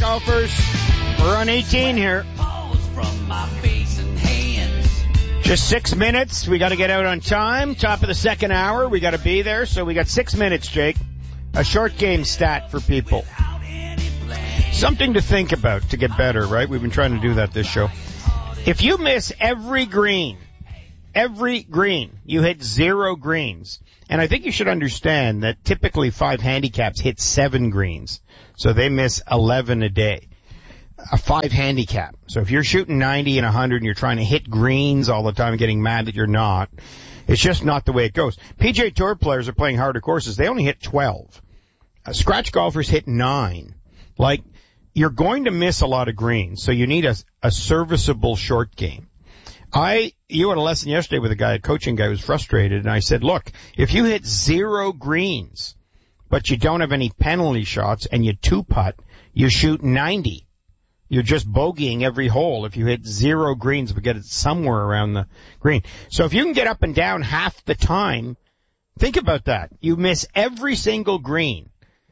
golfers. We're on 18 here. Just 6 minutes. We got to get out on time. Top of the second hour. We got to be there. So we got 6 minutes, Jake. A short game stat for people. Something to think about to get better, right? We've been trying to do that this show. If you miss every green, you hit 0 greens. And I think you should understand that typically 5 handicaps hit 7 greens. So they miss 11 a day. A 5 handicap. So if you're shooting 90 and 100 and you're trying to hit greens all the time and getting mad that you're not, it's just not the way it goes. PGA Tour players are playing harder courses. They only hit 12. Scratch golfers hit 9. Like, you're going to miss a lot of greens, so you need a serviceable short game. You had a lesson yesterday with a coaching guy who was frustrated, and I said, look, if you hit 0 greens, but you don't have any penalty shots and you 2-putt, you shoot 90. You're just bogeying every hole if you hit 0 greens but get it somewhere around the green. So if you can get up and down half the time, think about that. You miss every single green,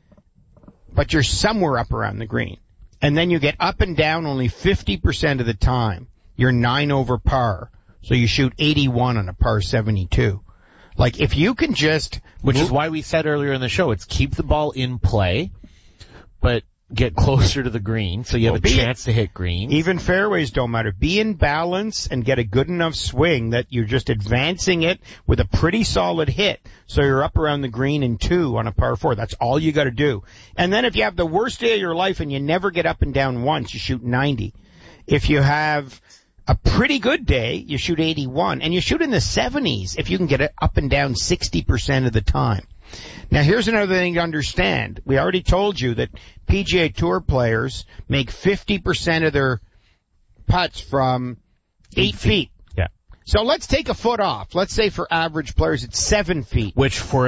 but you're somewhere up around the green. And then you get up and down only 50% of the time. You're 9 over par. So you shoot 81 on a par 72. Like, if you can just... Which is why we said earlier in the show, it's keep the ball in play, but get closer to the green so you have a chance to hit green. Even fairways don't matter. Be in balance and get a good enough swing that you're just advancing it with a pretty solid hit. So you're up around the green in 2 on a par 4. That's all you got to do. And then if you have the worst day of your life and you never get up and down once, you shoot 90. If you have a pretty good day, you shoot 81. And you shoot in the 70s if you can get it up and down 60% of the time. Now, here's another thing to understand. We already told you that PGA Tour players make 50% of their putts from 8 feet. Yeah. So let's take a foot off. Let's say for average players it's 7 feet. Which for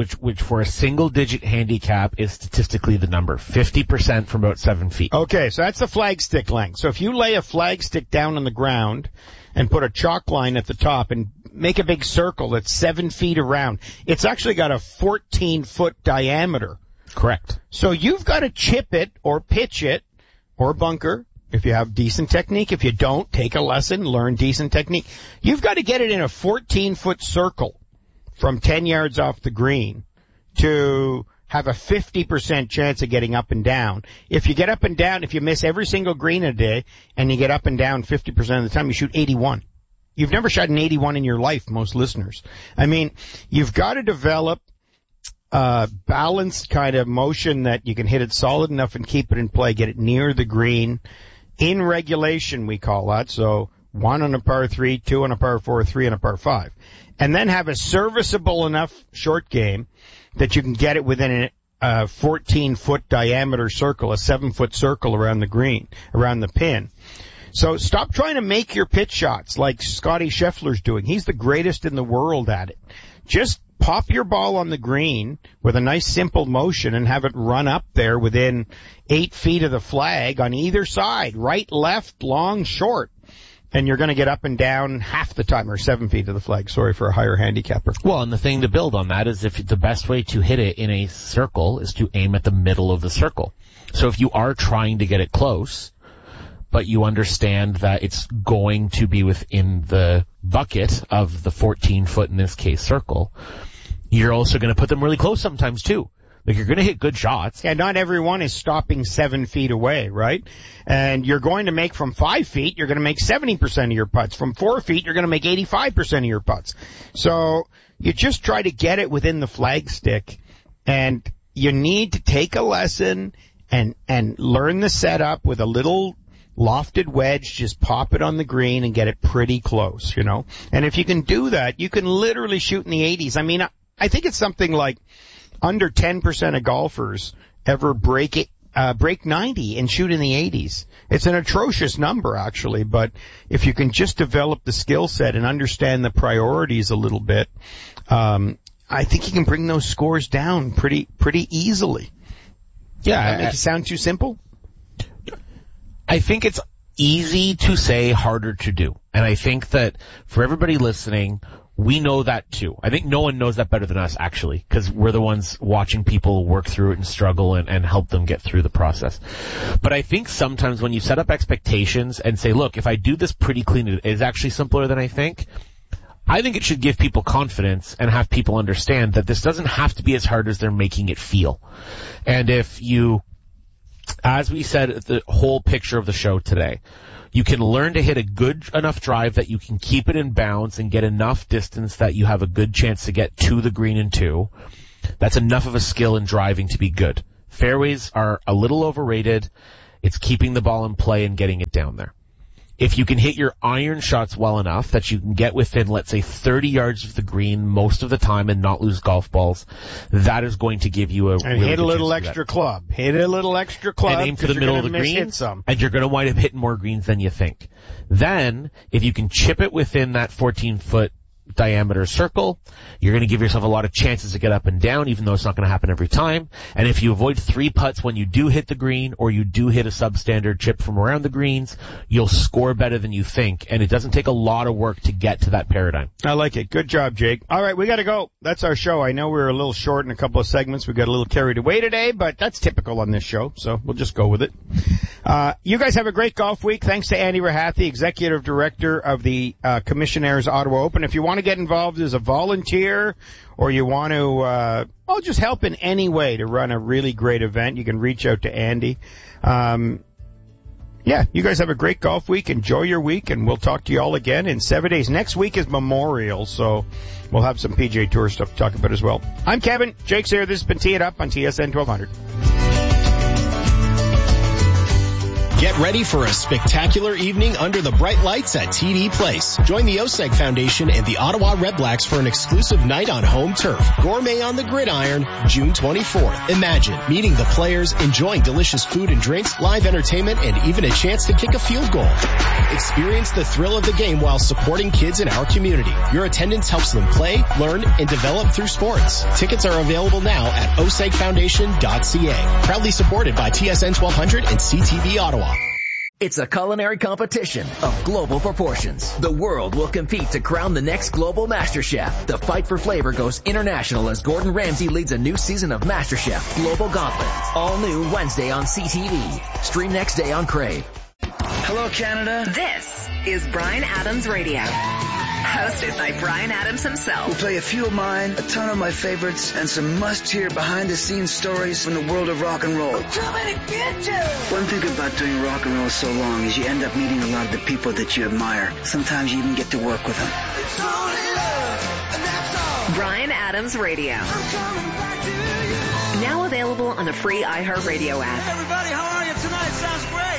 a single digit handicap is statistically the number. 50% from about 7 feet. Okay, so that's the flagstick length. So if you lay a flagstick down on the ground and put a chalk line at the top and make a big circle that's 7 feet around, it's actually got a 14-foot diameter. Correct. So you've got to chip it or pitch it or bunker if you have decent technique. If you don't, take a lesson, learn decent technique. You've got to get it in a 14-foot circle from 10 yards off the green to have a 50% chance of getting up and down. If you get up and down, if you miss every single green a day and you get up and down 50% of the time, you shoot 81. You've never shot an 81 in your life, most listeners. I mean, you've got to develop a balanced kind of motion that you can hit it solid enough and keep it in play, get it near the green. In regulation, we call that. So 1 on a par 3, 2 on a par 4, 3 on a par 5. And then have a serviceable enough short game that you can get it within a 14-foot diameter circle, a 7-foot circle around the green, around the pin. So stop trying to make your pitch shots like Scotty Scheffler's doing. He's the greatest in the world at it. Just pop your ball on the green with a nice simple motion and have it run up there within 8 feet of the flag on either side, right, left, long, short. And you're going to get up and down half the time, or 7 feet of the flag, sorry, for a higher handicapper. Well, and the thing to build on that is if the best way to hit it in a circle is to aim at the middle of the circle. So if you are trying to get it close, but you understand that it's going to be within the bucket of the 14-foot, in this case, circle, you're also going to put them really close sometimes, too. Like, you're going to hit good shots. Yeah, not everyone is stopping 7 feet away, right? And you're going to make from 5 feet, you're going to make 70% of your putts. From 4 feet, you're going to make 85% of your putts. So you just try to get it within the flagstick, and you need to take a lesson and learn the setup with a little lofted wedge, just pop it on the green and get it pretty close, you know. And if you can do that, you can literally shoot in the 80s. I mean, I think it's something like under 10% of golfers ever break 90 and shoot in the 80s. It's an atrocious number, actually, but if you can just develop the skill set and understand the priorities a little bit, I think you can bring those scores down pretty easily. Yeah. Does that make it sound too simple? I think it's easy to say, harder to do. And I think that for everybody listening, We know that too. I think no one knows that better than us, actually, because we're the ones watching people work through it and struggle and help them get through the process. But I think sometimes when you set up expectations and say, look, if I do this pretty clean, it is actually simpler than I think it should give people confidence and have people understand that this doesn't have to be as hard as they're making it feel. And if you, as we said, the whole picture of the show today, you can learn to hit a good enough drive that you can keep it in bounds and get enough distance that you have a good chance to get to the green in 2. That's enough of a skill in driving to be good. Fairways are a little overrated. It's keeping the ball in play and getting it down there. If you can hit your iron shots well enough that you can get within, let's say, 30 yards of the green most of the time and not lose golf balls, that is going to give you a and really hit a good little chance extra club. Hit a little extra club. And aim for the middle of the green, and you're going to wind up hitting more greens than you think. Then, if you can chip it within that 14-foot diameter circle, you're going to give yourself a lot of chances to get up and down, even though it's not going to happen every time. And if you avoid 3 putts when you do hit the green, or you do hit a substandard chip from around the greens, you'll score better than you think. And it doesn't take a lot of work to get to that paradigm. I like it. Good job, Jake. All right, we got to go. That's our show. I know we were a little short in a couple of segments. We got a little carried away today, but that's typical on this show, so we'll just go with it. You guys have a great golf week. Thanks to Andy Rahathi, Executive Director of the Commissionaires Ottawa Open. If you want to get involved as a volunteer, or you want to just help in any way to run a really great event, you can reach out to Andy. You guys have a great golf week. Enjoy your week, and we'll talk to you all again in 7 days. Next week is Memorial, so we'll have some PGA Tour stuff to talk about as well. I'm Kevin. Jake's here. This has been Tee It Up on TSN 1200. Get ready for a spectacular evening under the bright lights at TD Place. Join the OSEG Foundation and the Ottawa Red Blacks for an exclusive night on home turf. Gourmet on the Gridiron, June 24th. Imagine meeting the players, enjoying delicious food and drinks, live entertainment, and even a chance to kick a field goal. Experience the thrill of the game while supporting kids in our community. Your attendance helps them play, learn, and develop through sports. Tickets are available now at osegfoundation.ca. Proudly supported by TSN 1200 and CTV Ottawa. It's a culinary competition of global proportions. The world will compete to crown the next global MasterChef. The fight for flavor goes international as Gordon Ramsay leads a new season of MasterChef Global Gauntlet. All new Wednesday on CTV. Stream next day on Crave. Hello, Canada. This is Bryan Adams Radio. Hosted by Bryan Adams himself. We'll play a few of mine, a ton of my favorites, and some must-hear behind-the-scenes stories from the world of rock and roll. Too many bitches! One thing about doing rock and roll so long is you end up meeting a lot of the people that you admire. Sometimes you even get to work with them. It's only love, and that's all. Bryan Adams Radio. I'm coming back to you. Now available on the free iHeartRadio app. Hey everybody, how are you tonight? Sounds great.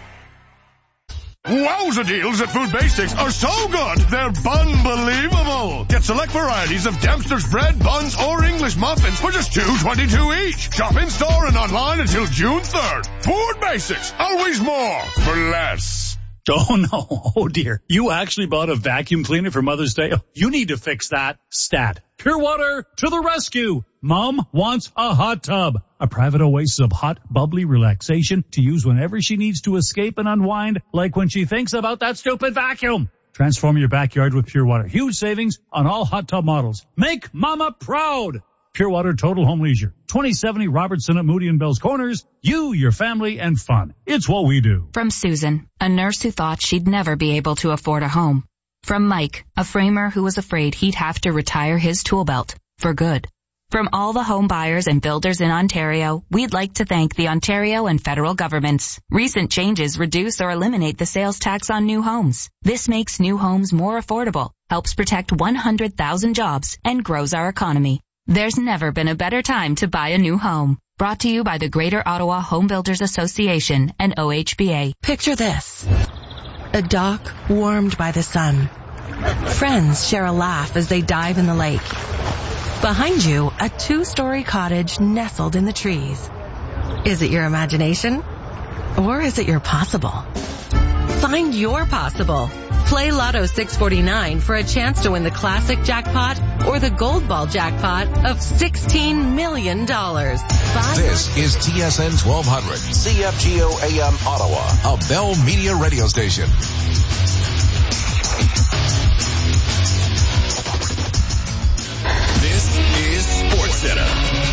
Wowza deals at Food Basics are so good, they're unbelievable. Get select varieties of Dempster's bread, buns, or English muffins for just $2.22 each. Shop in store and online until June 3rd. Food Basics, always more for less. Oh no, oh dear. You actually bought a vacuum cleaner for Mother's Day? You need to fix that. Stat. Pure Water to the rescue. Mom wants a hot tub. A private oasis of hot, bubbly relaxation to use whenever she needs to escape and unwind, like when she thinks about that stupid vacuum. Transform your backyard with Pure Water. Huge savings on all hot tub models. Make Mama proud. Pure Water Total Home Leisure. 2070 Robertson at Moody and Bell's Corners. You, your family, and fun. It's what we do. From Susan, a nurse who thought she'd never be able to afford a home. From Mike, a framer who was afraid he'd have to retire his tool belt for good. From all the home buyers and builders in Ontario, we'd like to thank the Ontario and federal governments. Recent changes reduce or eliminate the sales tax on new homes. This makes new homes more affordable, helps protect 100,000 jobs, and grows our economy. There's never been a better time to buy a new home. Brought to you by the Greater Ottawa Home Builders Association and OHBA. Picture this. A dock warmed by the sun. Friends share a laugh as they dive in the lake. Behind you, a 2-story cottage nestled in the trees. Is it your imagination? Or is it your possible? Find your possible. Play Lotto 649 for a chance to win the classic jackpot or the gold ball jackpot of $16 million. This is TSN 1200, CFGO AM Ottawa, a Bell Media radio station. Sports Center.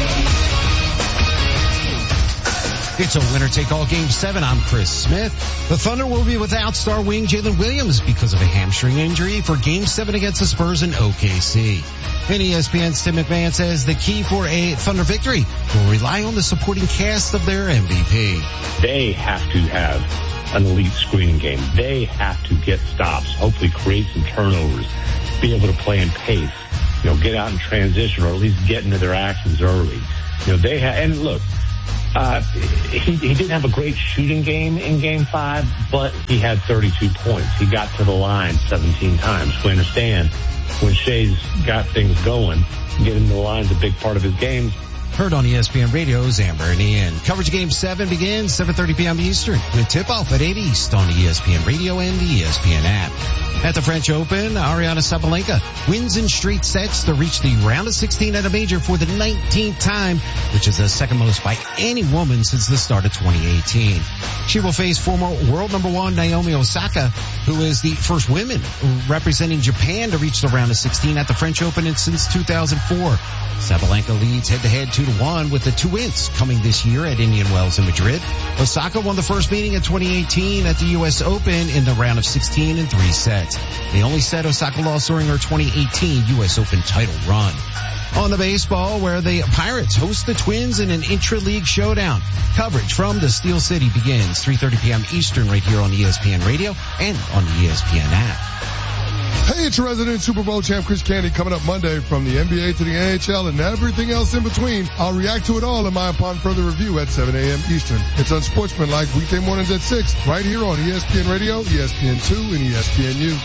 It's a winner-take-all Game 7. I'm Chris Smith. The Thunder will be without star wing Jalen Williams because of a hamstring injury for Game 7 against the Spurs in OKC. And ESPN's Tim McMahon says the key for a Thunder victory will rely on the supporting cast of their MVP. They have to have an elite screening game. They have to get stops, hopefully create some turnovers, be able to play in pace, get out in transition or at least get into their actions early. They have, and look, he didn't have a great shooting game in Game 5, but he had 32 points. He got to the line 17 times. We understand when Shea's got things going, getting to the line is a big part of his game. Heard on ESPN Radio's Amber and Ian. Coverage of Game 7 begins 7:30 p.m. Eastern with tip-off at 8 East on ESPN Radio and the ESPN app. At the French Open, Ariana Sabalenka wins in straight sets to reach the round of 16 at a major for the 19th time, which is the second most by any woman since the start of 2018. She will face former world number 1 Naomi Osaka, who is the first woman representing Japan to reach the round of 16 at the French Open since 2004. Sabalenka leads head-to-head 2-1 with the two wins coming this year at Indian Wells and Madrid. Osaka won the first meeting in 2018 at the U.S. Open in the round of 16 in 3 sets. The only set Osaka lost during her 2018 U.S. Open title run. On the baseball, where the Pirates host the Twins in an intra-league showdown. Coverage from the Steel City begins 3:30 p.m. Eastern right here on ESPN Radio and on the ESPN app. Hey, it's your resident Super Bowl champ Chris Candy coming up Monday from the NBA to the NHL and everything else in between. I'll react to it all in my upon further review at 7 a.m. Eastern. It's unsportsmanlike weekday mornings at 6 right here on ESPN Radio, ESPN2, and ESPNU.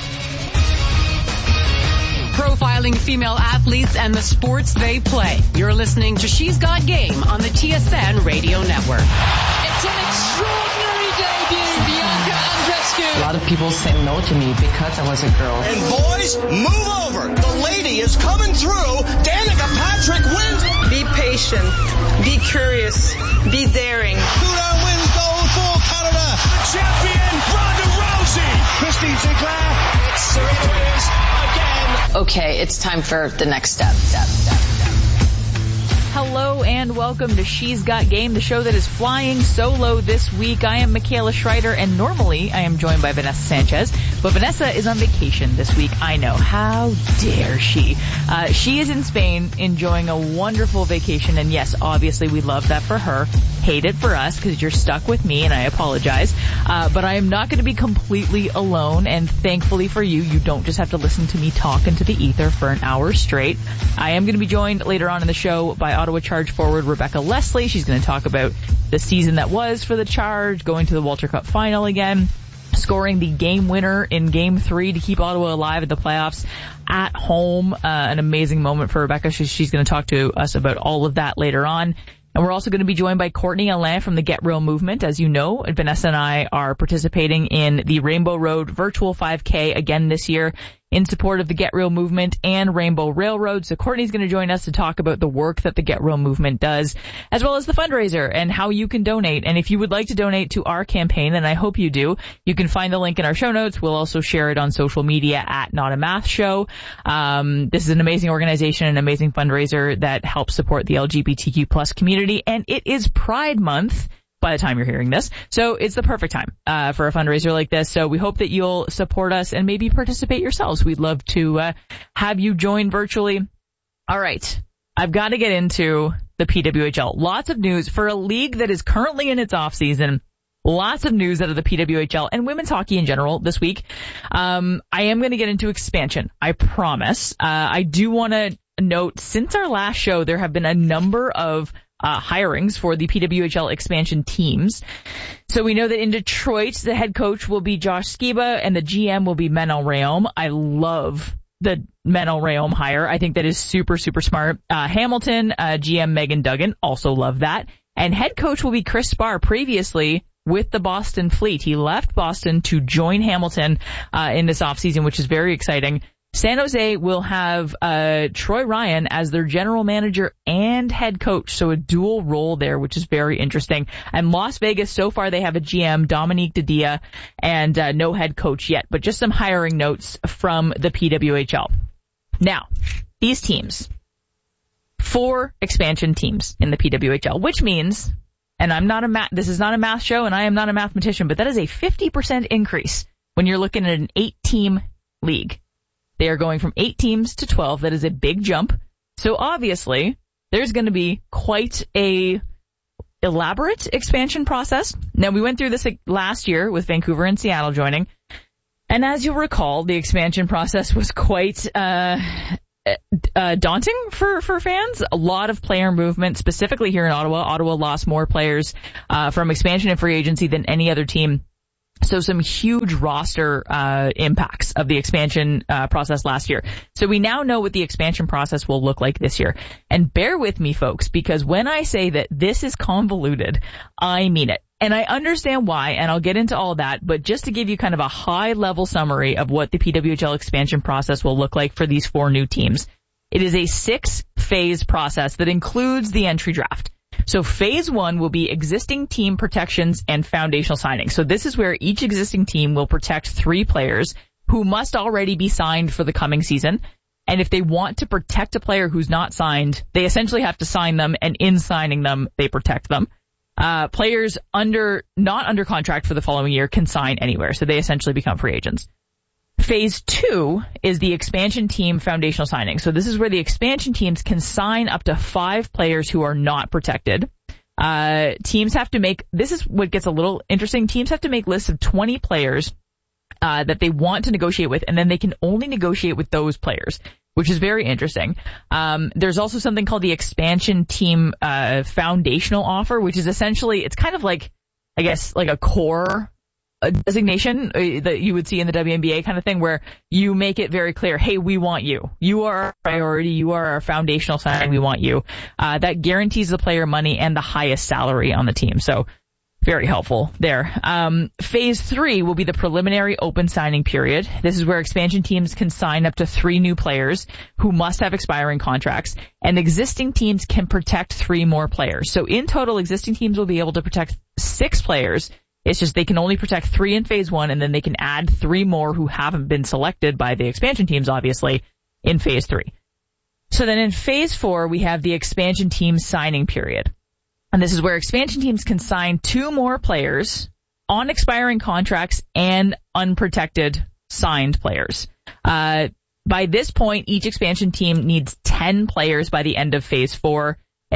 Profiling female athletes and the sports they play. You're listening to She's Got Game on the TSN Radio Network. It's an extraordinary debut, Bianca Andreescu. A lot of people say no to me because I was a girl. And boys, move over. The lady is coming through. Danica Patrick wins. Be patient. Be curious. Be daring. Shootout wins gold for Canada. The champion, Ronda Rousey. Christine Sinclair. It's Serena Williams again. Okay, it's time for the next step. Hello and welcome to She's Got Game, the show that is flying solo this week. I am Michaela Schreider, and normally I am joined by Vanessa Sanchez, but Vanessa is on vacation this week. I know. How dare she? She is in Spain enjoying a wonderful vacation, and yes, obviously we love that for her. Hate it for us because you're stuck with me, and I apologize. But I am not going to be completely alone, and thankfully for you, you don't just have to listen to me talk into the ether for an hour straight. I am going to be joined later on in the show by Ottawa Charge forward Rebecca Leslie. She's going to talk about the season that was for the Charge, going to the Walter Cup final again, scoring the game winner in Game 3 to keep Ottawa alive at the playoffs at home. An amazing moment for Rebecca. She's going to talk to us about all of that later on. And we're also going to be joined by Courtney Alain from the Get Real movement. As you know, Vanessa and I are participating in the Rainbow Road Virtual 5K again this year in support of the Get Real movement and Rainbow Railroad. So Courtney's going to join us to talk about the work that the Get Real movement does, as well as the fundraiser and how you can donate. And if you would like to donate to our campaign, and I hope you do, you can find the link in our show notes. We'll also share it on social media at Not a Math Show. This is an amazing organization, an amazing fundraiser that helps support the LGBTQ plus community. And it is Pride Month by the time you're hearing this. So it's the perfect time for a fundraiser like this. So we hope that you'll support us and maybe participate yourselves. We'd love to have you join virtually. All right. I've got to get into the PWHL. Lots of news for a league that is currently in its off season. Lots of news out of the PWHL and women's hockey in general this week. I am going to get into expansion. I promise. I do want to note, since our last show, there have been a number of hirings for the PWHL expansion teams. So we know that in Detroit, the head coach will be Josh Skiba and the GM will be Menel Rhéaume. I love the Menel Rhéaume hire. I think that is super, super smart. Hamilton, GM Megan Duggan, also love that. And head coach will be Chris Spar, previously with the Boston Fleet. He left Boston to join Hamilton in this offseason, which is very exciting. San Jose will have Troy Ryan as their general manager and head coach, so a dual role there, which is very interesting. And Las Vegas, so far they have a GM, Dominique Didia, and no head coach yet, but just some hiring notes from the PWHL. Now, these teams, 4 expansion teams in the PWHL, which means, and this is not a math show and I am not a mathematician, but that is a 50% increase when you're looking at an 8-team league. They are going from 8 teams to 12. That is a big jump. So obviously, there's going to be quite a elaborate expansion process. Now, we went through this last year with Vancouver and Seattle joining. And as you'll recall, the expansion process was quite daunting for fans. A lot of player movement, specifically here in Ottawa. Ottawa lost more players from expansion and free agency than any other team. So some huge roster impacts of the expansion process last year. So we now know what the expansion process will look like this year. And bear with me, folks, because when I say that this is convoluted, I mean it. And I understand why, and I'll get into all that, but just to give you kind of a high-level summary of what the PWHL expansion process will look like for these 4 new teams. It is a 6-phase process that includes the entry draft. So phase 1 will be existing team protections and foundational signings. So this is where each existing team will protect 3 players who must already be signed for the coming season. And if they want to protect a player who's not signed, they essentially have to sign them, and in signing them, they protect them. Players not under contract for the following year can sign anywhere, so they essentially become free agents. Phase 2 is the expansion team foundational signing. So this is where the expansion teams can sign up to 5 players who are not protected. Teams have to make, this is what gets a little interesting, teams have to make lists of 20 players that they want to negotiate with, and then they can only negotiate with those players, which is very interesting. There's also something called the expansion team foundational offer, which is essentially, it's kind of like, I guess, like a core designation that you would see in the WNBA kind of thing, where you make it very clear, hey, we want you. You are our priority. You are our foundational signing. We want you. That guarantees the player money and the highest salary on the team. So very helpful there. Phase 3 will be the preliminary open signing period. This is where expansion teams can sign up to 3 new players who must have expiring contracts, and existing teams can protect 3 more players. So in total, existing teams will be able to protect 6 players. It's just they can only protect 3 in phase 1, and then they can add 3 more who haven't been selected by the expansion teams, obviously, in phase 3. So then in phase 4, we have the expansion team signing period. And this is where expansion teams can sign 2 more players on expiring contracts and unprotected signed players. By this point, each expansion team needs 10 players by the end of phase 4.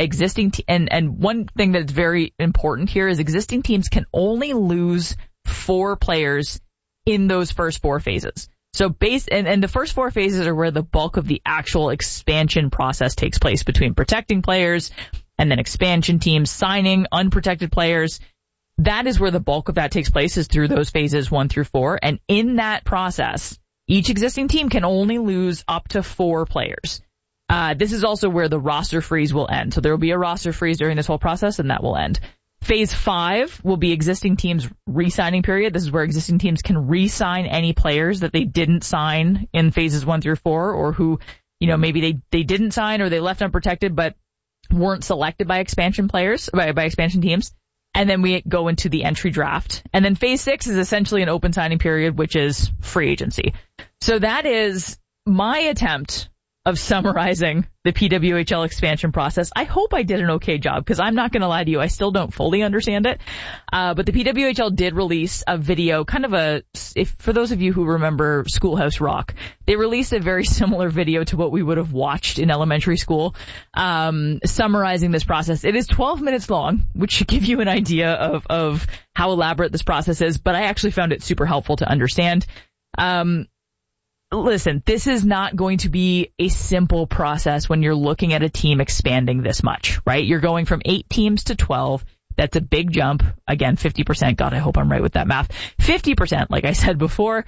And one thing that's very important here is existing teams can only lose 4 players in those first 4 phases. So and the first 4 phases are where the bulk of the actual expansion process takes place, between protecting players and then expansion teams signing unprotected players. That is where the bulk of that takes place, is through those phases 1 through 4. And in that process, each existing team can only lose up to 4 players. This is also where the roster freeze will end. So there will be a roster freeze during this whole process, and that will end. Phase 5 will be existing teams re-signing period. This is where existing teams can re-sign any players that they didn't sign in phases 1 through 4, or who, maybe they didn't sign or they left unprotected but weren't selected by expansion players, by expansion teams. And then we go into the entry draft. And then phase 6 is essentially an open signing period, which is free agency. So that is my attempt of summarizing the PWHL expansion process. I hope I did an okay job, because I'm not going to lie to you, I still don't fully understand it. But the PWHL did release a video, for those of you who remember Schoolhouse Rock, they released a very similar video to what we would have watched in elementary school, summarizing this process. It is 12 minutes long, which should give you an idea of how elaborate this process is, but I actually found it super helpful to understand. Listen, this is not going to be a simple process when you're looking at a team expanding this much, right? You're going from 8 teams to 12. That's a big jump. Again, 50%. God, I hope I'm right with that math. 50%, like I said before.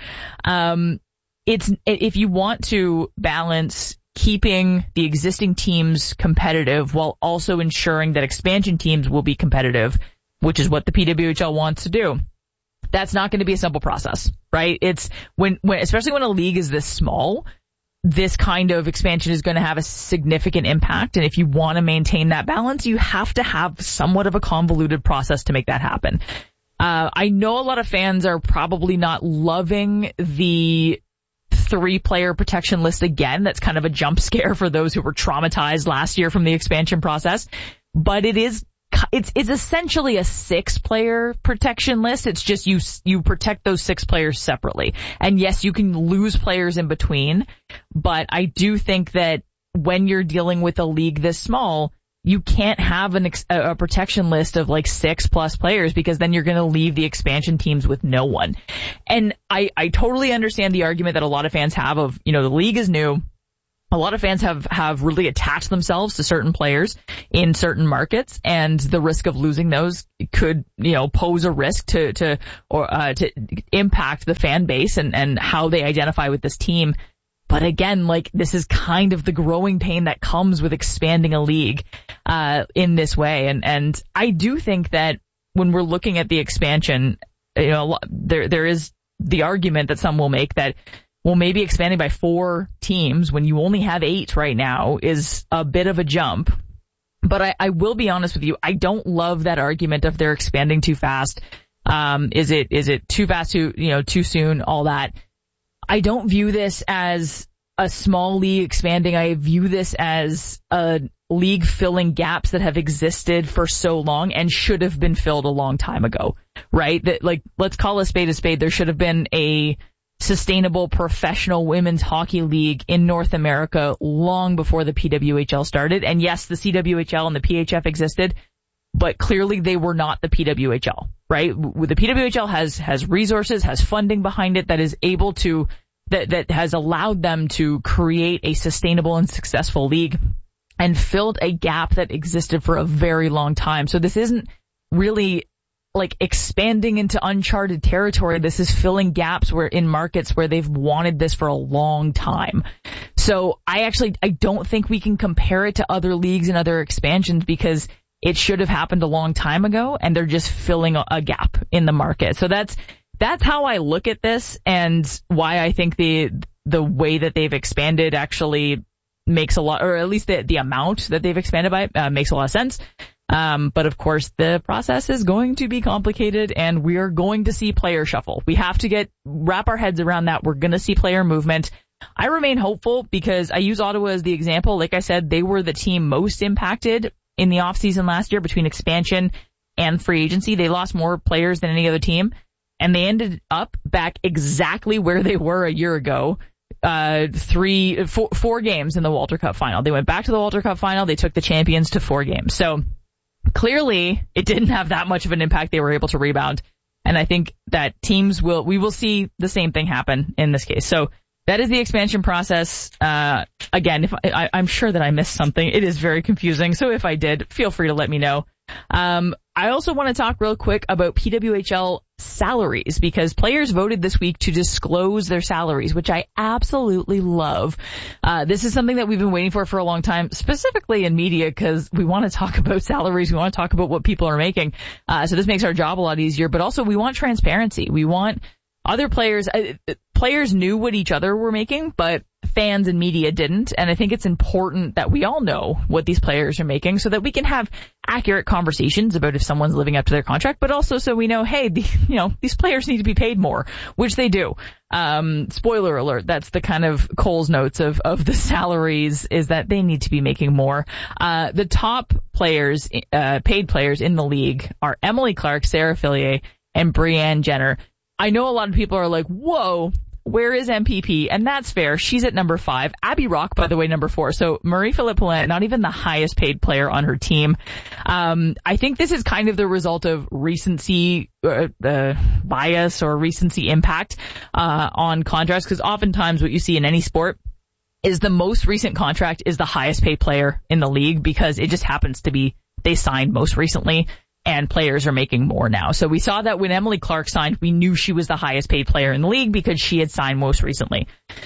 If you want to balance keeping the existing teams competitive while also ensuring that expansion teams will be competitive, which is what the PWHL wants to do, that's not going to be a simple process, right? It's especially when a league is this small, this kind of expansion is going to have a significant impact. And if you want to maintain that balance, you have to have somewhat of a convoluted process to make that happen. I know a lot of fans are probably not loving the 3-player protection list again. That's kind of a jump scare for those who were traumatized last year from the expansion process. But it's essentially a 6-player protection list. It's just you protect those 6 players separately. And yes, you can lose players in between, but I do think that when you're dealing with a league this small, you can't have a protection list of like 6+ players, because then you're going to leave the expansion teams with no one. And I totally understand the argument that a lot of fans have of, the league is new. A lot of fans have really attached themselves to certain players in certain markets, and the risk of losing those could, pose a risk to impact the fan base and how they identify with this team. But again, this is kind of the growing pain that comes with expanding a league, in this way. And I do think that when we're looking at the expansion, there is the argument that some will make that, well, maybe expanding by 4 teams when you only have 8 right now is a bit of a jump. But I will be honest with you, I don't love that argument of they're expanding too fast. Is it too fast, too soon, all that. I don't view this as a small league expanding. I view this as a league filling gaps that have existed for so long and should have been filled a long time ago, right? That, let's call a spade a spade. There should have been a sustainable professional women's hockey league in North America long before the PWHL started. And yes, the CWHL and the PHF existed, but clearly they were not the PWHL, right? The PWHL has resources, has funding behind it that is able to, that has allowed them to create a sustainable and successful league and filled a gap that existed for a very long time. So this isn't really expanding into uncharted territory. This is filling gaps in markets where they've wanted this for a long time. So I don't think we can compare it to other leagues and other expansions, because it should have happened a long time ago, and they're just filling a gap in the market. So that's how I look at this, and why I think the way that they've expanded actually makes a lot, or at least the amount that they've expanded by makes a lot of sense. But of course the process is going to be complicated, and we are going to see player shuffle. We have to wrap our heads around that. We're going to see player movement. I remain hopeful because I use Ottawa as the example. Like I said, they were the team most impacted in the offseason last year between expansion and free agency. They lost more players than any other team, and they ended up back exactly where they were a year ago. 4 games in the Walter Cup final. They went back to the Walter Cup final. They took the champions to 4 games. So clearly it didn't have that much of an impact. They were able to rebound. And I think that we will see the same thing happen in this case. So that is the expansion process. Again, if I'm sure that I missed something. It is very confusing. So if I did, feel free to let me know. I also want to talk real quick about PWHL salaries, because players voted this week to disclose their salaries, which I absolutely love. This is something that we've been waiting for a long time, specifically in media, because we want to talk about salaries. We want to talk about what people are making. So this makes our job a lot easier, but also we want transparency. We want other players knew what each other were making, but fans and media didn't. And I think it's important that we all know what these players are making so that we can have accurate conversations about if someone's living up to their contract, but also so we know, hey, these players need to be paid more, which they do. Spoiler alert, that's the kind of Cole's notes of the salaries, is that they need to be making more. The top players, paid players in the league are Emily Clark, Sarah Fillier, and Brianne Jenner. I know a lot of people are like, whoa, where is MPP? And that's fair. She's at number 5. Abby Rock, by the way, number 4. So Marie-Philip Poulin, not even the highest paid player on her team. I think this is kind of the result of recency bias or recency impact on contracts, because oftentimes what you see in any sport is the most recent contract is the highest paid player in the league, because it just happens to be they signed most recently. And players are making more now. So we saw that when Emily Clark signed, we knew she was the highest paid player in the league because she had signed most recently.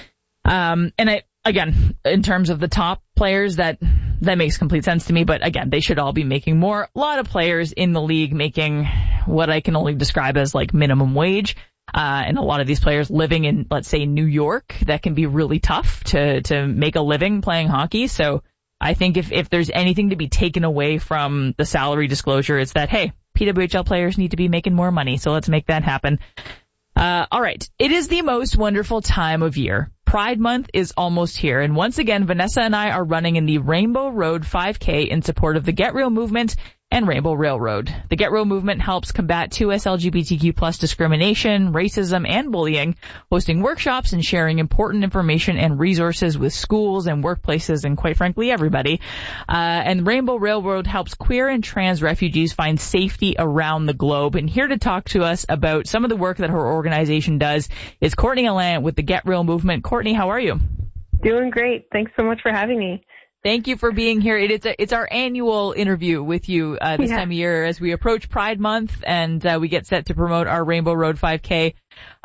Again, in terms of the top players, that makes complete sense to me. But again, they should all be making more. A lot of players in the league making what I can only describe as minimum wage. And a lot of these players living in, let's say, New York, that can be really tough to make a living playing hockey. So I think if there's anything to be taken away from the salary disclosure, it's that, hey, PWHL players need to be making more money, so let's make that happen. All right. It is the most wonderful time of year. Pride Month is almost here, and once again, Vanessa and I are running in the Rainbow Road 5K in support of the Get Real movement and Rainbow Railroad. The Get Real movement helps combat 2S LGBTQ+ discrimination, racism, and bullying, hosting workshops and sharing important information and resources with schools and workplaces and, quite frankly, everybody. And Rainbow Railroad helps queer and trans refugees find safety around the globe. And here to talk to us about some of the work that her organization does is Courtney Allant with the Get Real movement. Courtney, how are you? Doing great. Thanks so much for having me. Thank you for being here. It's our annual interview with you this time of year as we approach Pride Month and we get set to promote our Rainbow Road 5K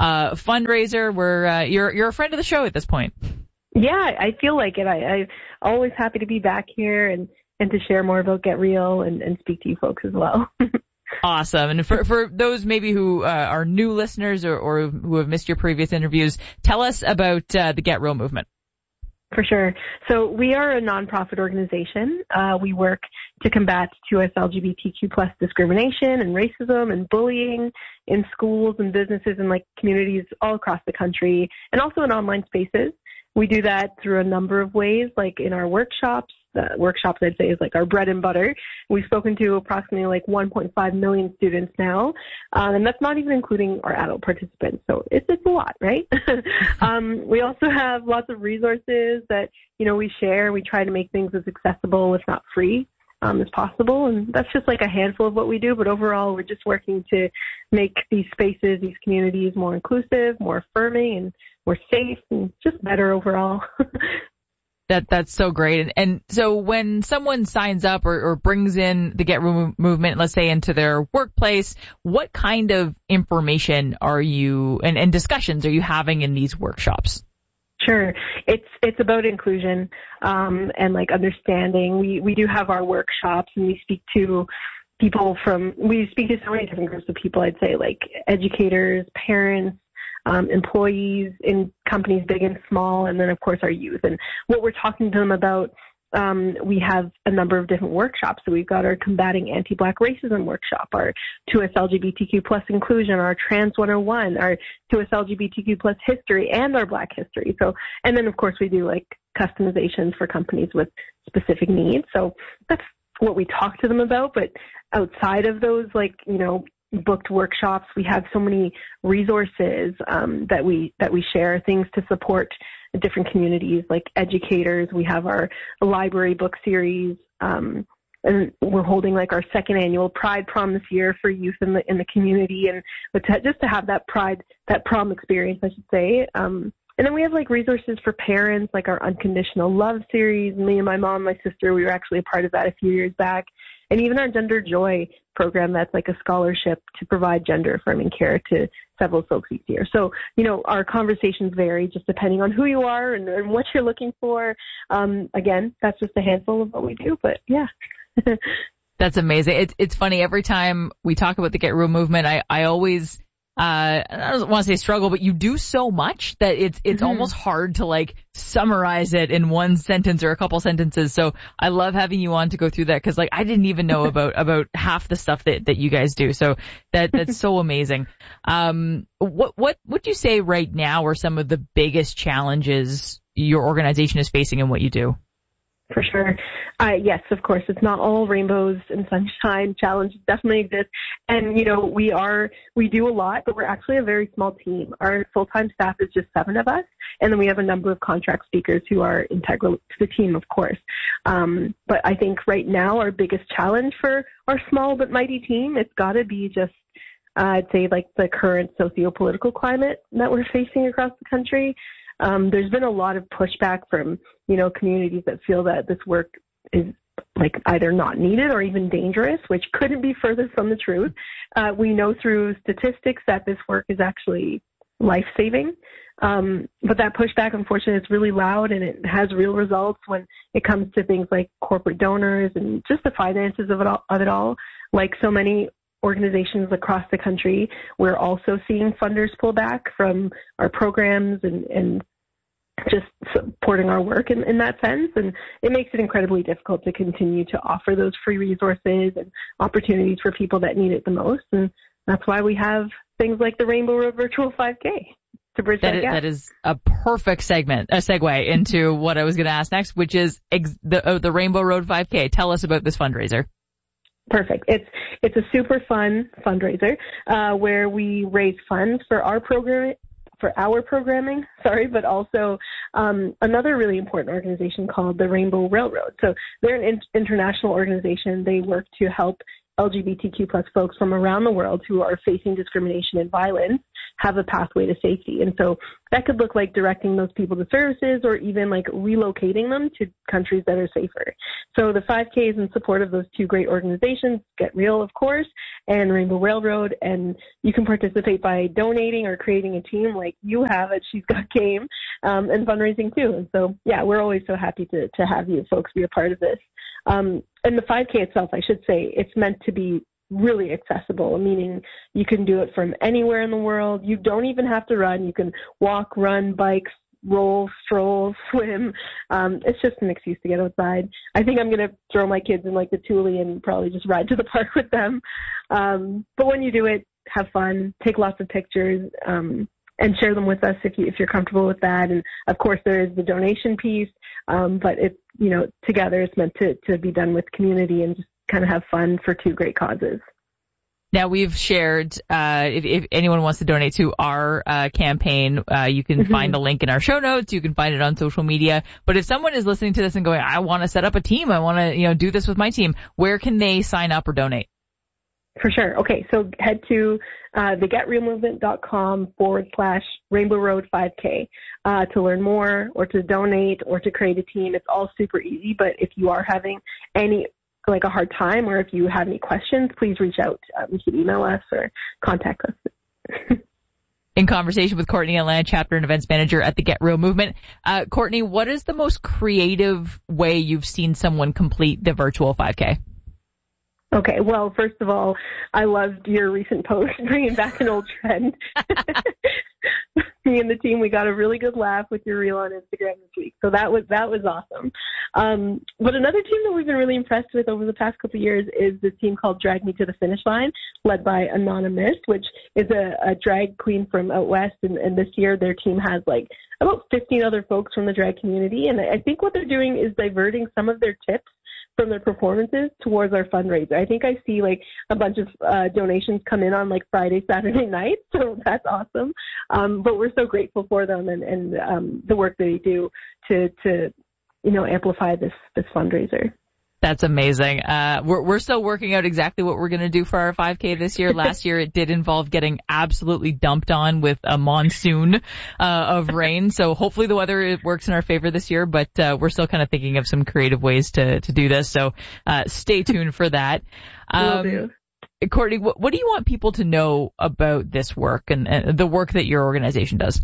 fundraiser. You're a friend of the show at this point. Yeah, I feel like it. I'm always happy to be back here and to share more about Get Real and speak to you folks as well. Awesome. And for those maybe who are new listeners or who have missed your previous interviews, tell us about the Get Real movement. For sure. So we are a nonprofit organization. We work to combat 2S LGBTQ+ discrimination and racism and bullying in schools and businesses and communities all across the country, and also in online spaces. We do that through a number of ways, like in our workshops. Workshops, I'd say, is our bread and butter. We've spoken to approximately 1.5 million students now, and that's not even including our adult participants. So it's a lot, right? We also have lots of resources that, we share. We try to make things as accessible, if not free, as possible. And that's just a handful of what we do. But overall, we're just working to make these spaces, these communities more inclusive, more affirming, and more safe, and just better overall. That's so great. And so when someone signs up or brings in the Get Real movement, let's say into their workplace, what kind of information are you and discussions are you having in these workshops? Sure. It's about inclusion, and understanding. We do have our workshops, and we speak to we speak to so many different groups of people, I'd say, educators, parents, employees in companies big and small, and then, of course, our youth. And what we're talking to them about, we have a number of different workshops. So we've got our Combating Anti-Black Racism workshop, our 2S LGBTQ+ inclusion, our Trans 101, our 2S LGBTQ+ history, and our Black history. So, and then, of course, we do customizations for companies with specific needs. So that's what we talk to them about. But outside of those, booked workshops, we have so many resources that we share, things to support different communities, like educators. We have our library book series, and we're holding our second annual Pride Prom this year for youth in the community, and just to have that prom experience, I should say. And then we have resources for parents, our Unconditional Love series. Me and my mom, my sister, we were actually a part of that a few years back. And even our Gender Joy program, that's a scholarship to provide gender-affirming care to several folks each year. So, our conversations vary just depending on who you are and what you're looking for. Again, that's just a handful of what we do, but yeah. That's amazing. It's funny. Every time we talk about the Get Real movement, I always, I don't want to say struggle, but you do so much that it's almost hard to summarize it in one sentence or a couple sentences. So I love having you on to go through that because I didn't even know about half the stuff that you guys do. So that's so amazing. What would you say right now are some of the biggest challenges your organization is facing in what you do? For sure. Yes, of course. It's not all rainbows and sunshine. Challenges definitely exist. And, we do a lot, but we're actually a very small team. Our full-time staff is just 7 of us. And then we have a number of contract speakers who are integral to the team, of course. But I think right now our biggest challenge for our small but mighty team, it's got to be just, I'd say, the current socio-political climate that we're facing across the country. There's been a lot of pushback from, communities that feel that this work is either not needed or even dangerous, which couldn't be further from the truth. We know through statistics that this work is actually life-saving. But that pushback, unfortunately, is really loud, and it has real results when it comes to things like corporate donors and just the finances of it all. Like so many organizations across the country, we're also seeing funders pull back from our programs and just supporting our work in that sense. And it makes it incredibly difficult to continue to offer those free resources and opportunities for people that need it the most. And that's why we have things like the Rainbow Road Virtual 5K to bridge that gap. That is a perfect segue into what I was going to ask next, which is the Rainbow Road 5K. Tell us about this fundraiser. Perfect. It's a super fun fundraiser where we raise funds for our programming, but also another really important organization called the Rainbow Railroad. So they're an international organization. They work to help LGBTQ plus folks from around the world who are facing discrimination and violence have a pathway to safety. And so that could look like directing those people to services or even like relocating them to countries that are safer. So the 5K is in support of those two great organizations, Get Real, of course, and Rainbow Railroad. And you can participate by donating or creating a team like you have at She's Got Game, and fundraising too. And so, yeah, we're always so happy to have you folks be a part of this. And the 5K itself, I should say, it's meant to be really accessible, meaning you can do it from anywhere in the world. You don't even have to run. You can walk, run, bike, roll, stroll, swim. It's just an excuse to get outside. I think I'm going to throw my kids in like the Thule and probably just ride to the park with them. But when you do it, have fun, take lots of pictures, and share them with us if you're comfortable with that. And of course there is the donation piece, but it's, together it's meant to be done with community and just kind of have fun for two great causes. Now we've shared, if anyone wants to donate to our campaign, you can find a link in our show notes. You can find it on social media. But if someone is listening to this and going, I want to set up a team, I want to, do this with my team, where can they sign up or donate? For sure. Okay, so head to thegetrealmovement.com/Rainbow Road 5K to learn more or to donate or to create a team. It's all super easy, but if you are having a hard time or if you have any questions, please reach out. You can email us or contact us. In conversation with Courtney Allen, Chapter and Events Manager at the Get Real Movement. Courtney, what is the most creative way you've seen someone complete the virtual 5K? Okay, well, first of all, I loved your recent post bringing back an old trend. Me and the team, we got a really good laugh with your reel on Instagram this week, so that was awesome. But another team that we've been really impressed with over the past couple of years is this team called Drag Me to the Finish Line, led by Anonymous, which is a drag queen from out west, and this year their team has about 15 other folks from the drag community, and I think what they're doing is diverting some of their tips from their performances towards our fundraiser. I think I see a bunch of donations come in on Friday, Saturday night, so that's awesome. But we're so grateful for them and the work that they do to amplify this fundraiser. That's amazing. We're still working out exactly what we're going to do for our 5K this year. Last year it did involve getting absolutely dumped on with a monsoon of rain. So hopefully the weather works in our favor this year, but we're still kind of thinking of some creative ways to do this. So stay tuned for that. Will do. Courtney, what do you want people to know about this work and the work that your organization does?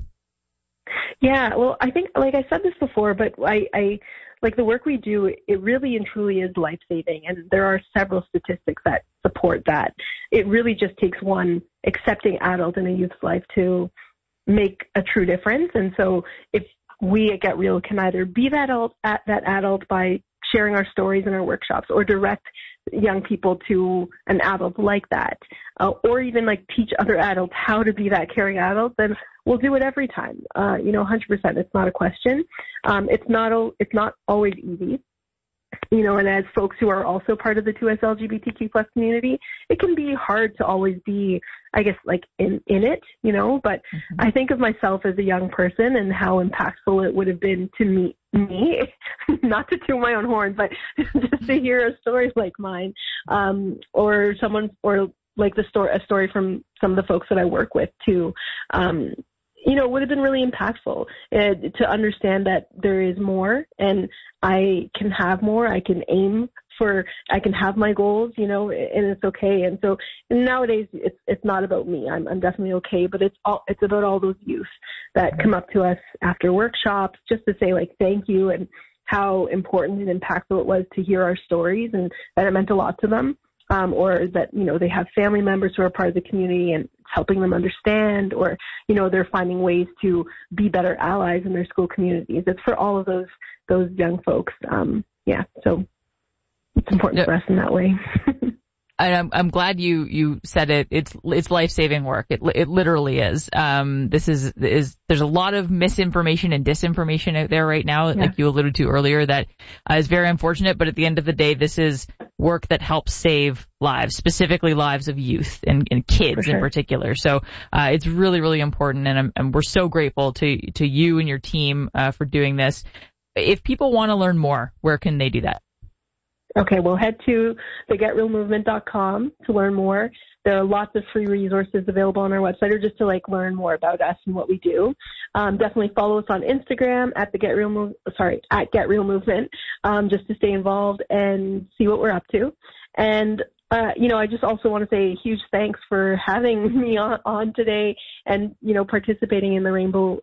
Yeah, well, I think, I said this before, but I the work we do, it really and truly is life-saving, and there are several statistics that support that. It really just takes one accepting adult in a youth's life to make a true difference. And so if we at Get Real can either be that adult by sharing our stories in our workshops or direct young people to an adult like that, or even teach other adults how to be that caring adult, then we'll do it every time. 100%. It's not a question. It's not always easy. And as folks who are also part of the 2S LGBTQ plus community, it can be hard to always be, I guess, in it, but I think of myself as a young person and how impactful it would have been to me, not to toot my own horn, but just to hear a story like mine, or a story from some of the folks that I work with too. Would have been really impactful to understand that there is more and I can have more. I can I can have my goals, and it's okay. And so nowadays it's not about me. I'm definitely okay, but it's about all those youth that come up to us after workshops just to say thank you and how important and impactful it was to hear our stories and that it meant a lot to them. Or that, they have family members who are part of the community and it's helping them understand, or, they're finding ways to be better allies in their school communities. It's for all of those young folks. So it's important for us in that way. I'm glad you said it. It's life-saving work. It literally is. There's a lot of misinformation and disinformation out there right now, like you alluded to earlier, that is very unfortunate. But at the end of the day, this is work that helps save lives, specifically lives of youth and kids in particular. So it's really, really important, and we're so grateful to you and your team for doing this. If people want to learn more, where can they do that? Okay, well, head to thegetrealmovement.com to learn more. There are lots of free resources available on our website, or just to learn more about us and what we do. Definitely follow us on Instagram at Get Real Movement, just to stay involved and see what we're up to. And I just also want to say a huge thanks for having me on today and, participating in the Rainbow